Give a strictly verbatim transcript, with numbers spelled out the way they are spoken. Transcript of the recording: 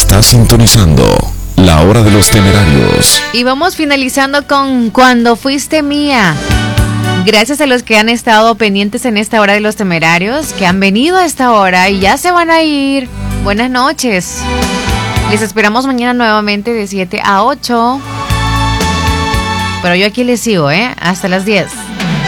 Está sintonizando La Hora de los Temerarios. Y vamos finalizando con Cuando Fuiste Mía. Gracias a los que han estado pendientes en esta Hora de los Temerarios, que han venido a esta hora y ya se van a ir. Buenas noches. Les esperamos mañana nuevamente de siete a ocho. Pero yo aquí les sigo, ¿eh? Hasta las diez.